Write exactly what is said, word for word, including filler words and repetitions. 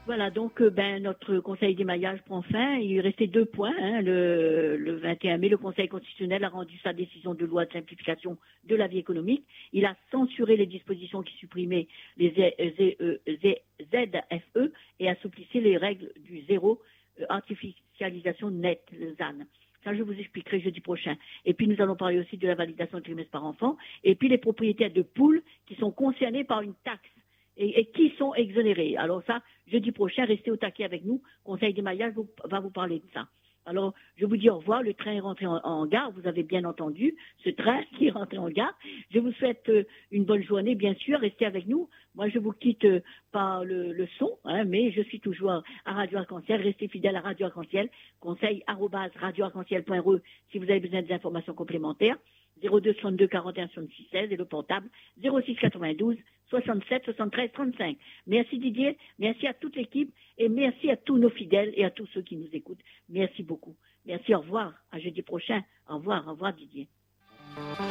Voilà, donc euh, ben notre conseil d'émaillage prend fin. Il restait deux points. Hein. Le, le vingt et un mai, le Conseil constitutionnel a rendu sa décision de loi de simplification de la vie économique. Il a censuré les dispositions qui supprimaient les Z F E et assouplissaient les règles du zéro euh, artificialisation nette, le Z A N. Ça, je vous expliquerai jeudi prochain. Et puis, nous allons parler aussi de la validation de trimestre par enfant. Et puis, les propriétaires de poules qui sont concernés par une taxe. Et, et qui sont exonérés. Alors ça, jeudi prochain, restez au taquet avec nous. Conseil d'émaillage va vous parler de ça. Alors, je vous dis au revoir. Le train est rentré en, en gare. Vous avez bien entendu ce train qui est rentré en gare. Je vous souhaite euh, une bonne journée, bien sûr. Restez avec nous. Moi, je vous quitte euh, par le, le son, hein, mais je suis toujours à Radio Arc-en-Ciel. Restez fidèles à Radio Arc-en-Ciel. Conseil arobase radio arc-en-ciel point r e si vous avez besoin d'informations complémentaires. zéro deux soixante-deux quarante et un soixante-six seize et le portable zéro six quatre-vingt-douze soixante-sept soixante-treize trente-cinq. Merci Didier, merci à toute l'équipe et merci à tous nos fidèles et à tous ceux qui nous écoutent. Merci beaucoup. Merci, au revoir, à jeudi prochain. Au revoir, au revoir Didier.